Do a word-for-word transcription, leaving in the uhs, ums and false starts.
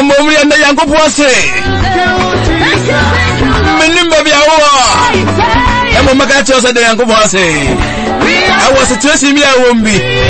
momri and the Yankopuase. Menimba Biawa. And Mamakacho said the Yankopuase. I was a Tracy Mia Wumbi.